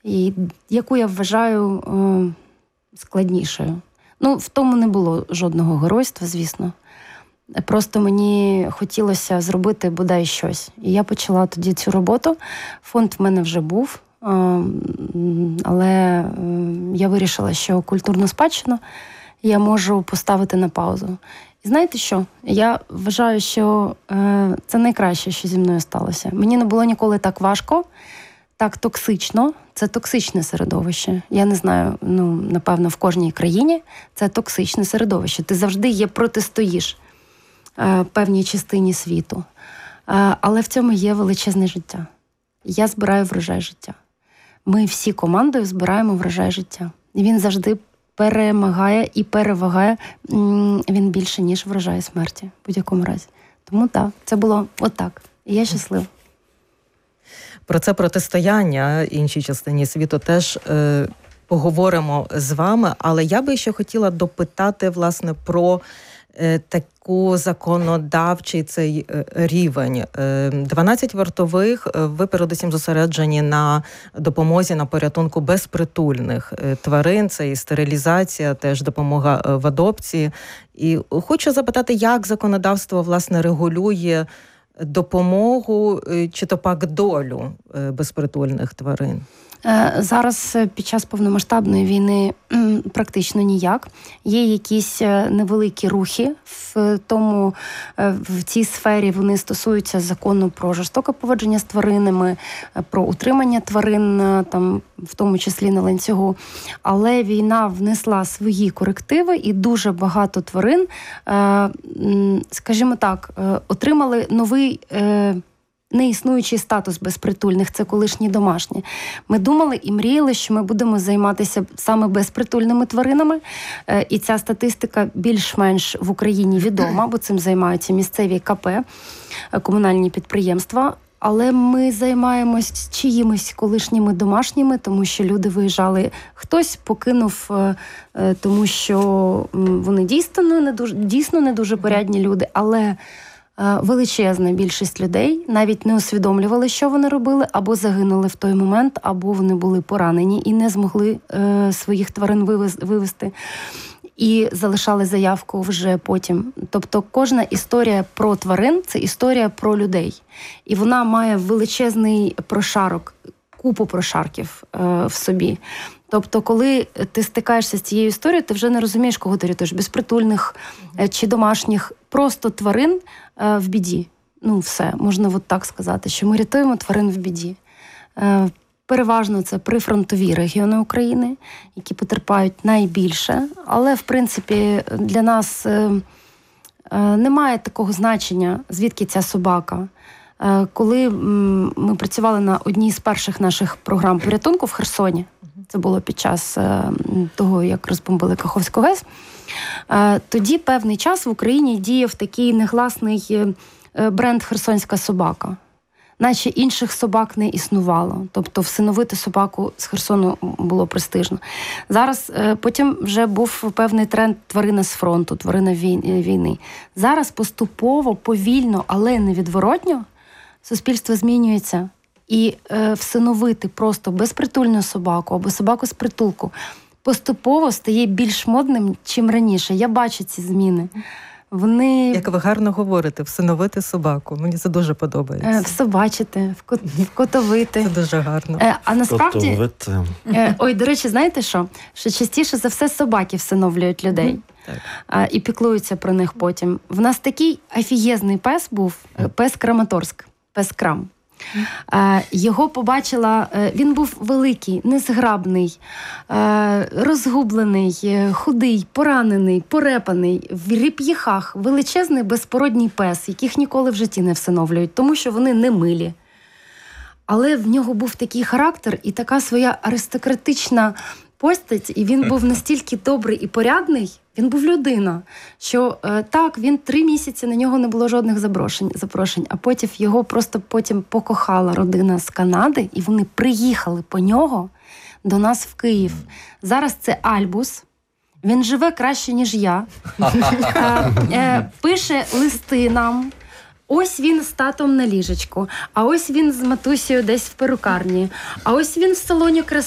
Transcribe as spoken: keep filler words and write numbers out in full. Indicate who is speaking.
Speaker 1: і яку я вважаю е, складнішою. Ну, в тому не було жодного геройства, звісно. Просто мені хотілося зробити бодай щось. І я почала тоді цю роботу. Фонд в мене вже був, але я вирішила, що культурну спадщину я можу поставити на паузу. І знаєте що? Я вважаю, що це найкраще, що зі мною сталося. Мені не було ніколи так важко, так токсично. Це токсичне середовище. Я не знаю, ну, напевно, в кожній країні це токсичне середовище. Ти завжди є протистоїш певній частині світу. Але в цьому є величезне життя. Я збираю врожай життя. Ми всі командою збираємо врожай життя. І він завжди перемагає і перевагає, він більше, ніж врожай смерті, в будь-якому разі. Тому так, це було отак. І я щаслива.
Speaker 2: Про це протистояння іншій частині світу теж е, поговоримо з вами, але я би ще хотіла допитати, власне, про е, таку законодавчий цей е, рівень. Е, дванадцять вартових, е, ви передусім зосереджені на допомозі, на порятунку безпритульних е, тварин, це і стерилізація, теж допомога е, в адопції. І хочу запитати, як законодавство, власне, регулює допомогу чи то пак долю безпритульних тварин?
Speaker 1: Зараз під час повномасштабної війни практично ніяк. Є якісь невеликі рухи в тому, в цій сфері. Вони стосуються закону про жорстоке поводження з тваринами, про утримання тварин, там, в тому числі на ланцюгу. Але війна внесла свої корективи, і дуже багато тварин, скажімо так, отримали новий неіснуючий статус безпритульних, це колишні домашні. Ми думали і мріяли, що ми будемо займатися саме безпритульними тваринами, і ця статистика більш-менш в Україні відома, бо цим займаються місцеві ка пе, комунальні підприємства. Але ми займаємось чиїмось колишніми домашніми, тому що люди виїжджали, хтось покинув, тому що вони дійсно не дуже, дійсно не дуже порядні люди, але величезна більшість людей навіть не усвідомлювали, що вони робили, або загинули в той момент, або вони були поранені і не змогли е, своїх тварин вивезти. І залишали заявку вже потім. Тобто кожна історія про тварин – це історія про людей. І вона має величезний прошарок, купу прошарків е, в собі. Тобто, коли ти стикаєшся з цією історією, ти вже не розумієш, кого ти рятуєш. Безпритульних чи домашніх, просто тварин в біді. Ну, все, можна от так сказати, що ми рятуємо тварин в біді. Переважно це прифронтові регіони України, які потерпають найбільше. Але, в принципі, для нас немає такого значення, звідки ця собака. Коли ми працювали на одній з перших наших програм порятунку в Херсоні, це було під час того, як розбомбили Каховську ГЕС, тоді певний час в Україні діяв такий негласний бренд «Херсонська собака». Наче інших собак не існувало. Тобто всиновити собаку з Херсону було престижно. Зараз потім вже був певний тренд тварина з фронту, тварина війни. Зараз поступово, повільно, але невідворотньо суспільство змінюється. І е, всиновити просто безпритульну собаку або собаку з притулку поступово стає більш модним, чим раніше. Я бачу ці зміни. Вони...
Speaker 2: Як ви гарно говорите, всиновити собаку. Мені це дуже подобається.
Speaker 1: Е, всобачити, вкотовити.
Speaker 2: Це дуже гарно.
Speaker 1: Е, а насправді... Е, ой, до речі, знаєте що? Що частіше за все собаки всиновлюють людей. Mm-hmm. І піклуються про них потім. В нас такий офігезний пес був, пес Краматорськ, пес Крам. Його побачила, він був великий, незграбний, розгублений, худий, поранений, порепаний, в реп'яхах, величезний безпородній пес, яких ніколи в житті не всиновлюють, тому що вони не милі. Але в нього був такий характер і така своя аристократична постать, і він був настільки добрий і порядний, він був людина, що е, так, він три місяці, на нього не було жодних запрошень, запрошень, а потім його просто потім покохала родина з Канади, і вони приїхали по нього до нас в Київ. Зараз це Альбус, він живе краще, ніж я, е, е, пише листи нам. Ось він з татом на ліжечку, а ось він з матусею десь в перукарні, а ось він в салоні краси.